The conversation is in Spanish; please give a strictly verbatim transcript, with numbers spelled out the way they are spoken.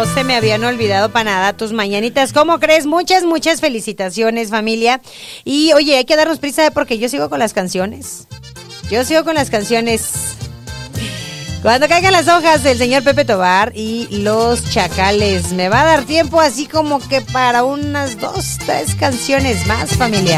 se me habían olvidado para nada tus mañanitas. ¿Cómo crees? Muchas, muchas felicitaciones, familia. Y oye, hay que darnos prisa porque yo sigo con las canciones. Yo sigo con las canciones. Cuando caigan las hojas del señor Pepe Tobar y Los Chacales. Me va a dar tiempo así como que para unas dos, tres canciones más, familia.